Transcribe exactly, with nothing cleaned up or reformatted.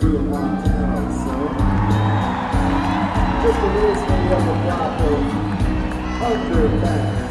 Drew Montana, son. Just a little bit of a block of Hunter back.